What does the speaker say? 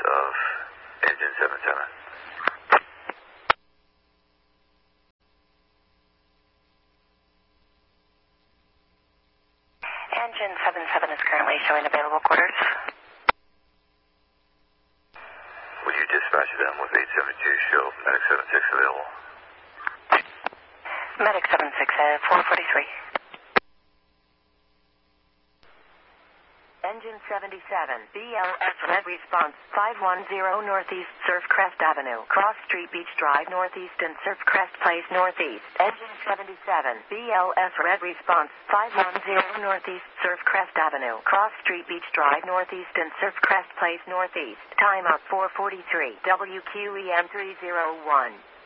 of engine 77. Engine 77 is currently showing available quarters. Will you dispatch them with 872, show Medic 76 available? Medic 76 at 443. Engine 77, BLS red response, 510 Northeast Surfcrest Avenue, Cross Street Beach Drive Northeast and Surfcrest Place Northeast. Engine 77, BLS red response, 510 Northeast Surfcrest Avenue, Cross Street Beach Drive Northeast and Surfcrest Place Northeast. Timeout 443, WQEM 301.